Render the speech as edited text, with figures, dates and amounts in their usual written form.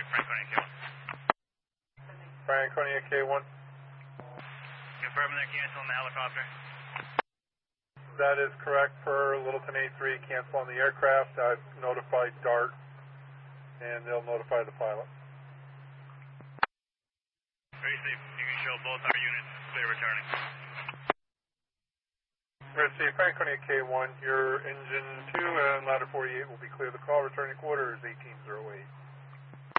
Franconia K1. Franconia K1. Confirming they're canceling the helicopter. That is correct per Littleton A3, cancel on the aircraft. I've notified DART, and they'll notify the pilot. Receive. You can show both our units clear returning. Receive. Franconia K1, your engine 2 and ladder 48 will be clear. The call returning quarters 1808.